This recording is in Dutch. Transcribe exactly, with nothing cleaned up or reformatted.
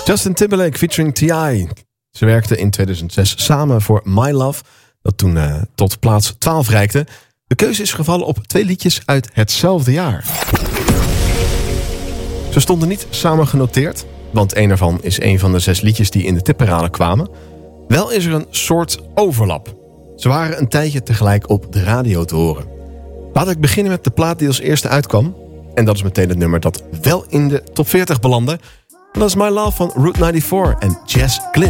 Justin Timberlake featuring T I Ze werkten in tweeduizend zes samen voor My Love, dat toen uh, tot plaats twaalf reikte. De keuze is gevallen op twee liedjes uit hetzelfde jaar. Ze stonden niet samen genoteerd, want één ervan is een van de zes liedjes die in de tipparade kwamen. Wel is er een soort overlap. Ze waren een tijdje tegelijk op de radio te horen. Laat ik beginnen met de plaat die als eerste uitkwam. En dat is meteen het nummer dat wel in de top veertig belandde. Dat is My Love van Route vierennegentig en Jess Glynn.